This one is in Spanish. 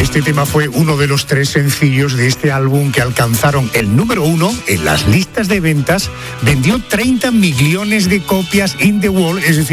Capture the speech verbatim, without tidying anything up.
Este tema fue uno de los tres sencillos de este álbum que alcanzaron el número uno en las listas de ventas. Vendió treinta millones de copias in the world, es decir,